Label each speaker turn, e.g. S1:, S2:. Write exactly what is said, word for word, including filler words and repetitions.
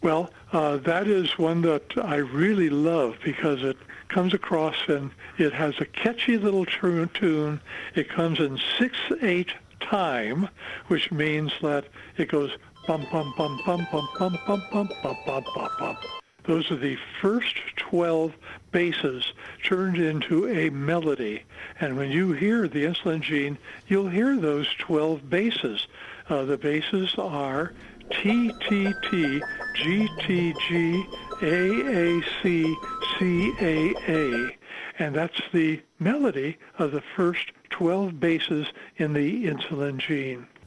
S1: Well, uh, that is one that I really love because it comes across and it has a catchy little tune. It comes in six eight time, which means that it goes bum bum bum bum bum bum bum bum bum bum bum bum. Those are the first twelve basses turned into a melody. And when you hear the Insulin Gene, you'll hear those twelve basses. Uh, the basses are T, T, T, G, T, G, A, A, C, C, A, A. And that's the melody of the first twelve bases in the Insulin Gene.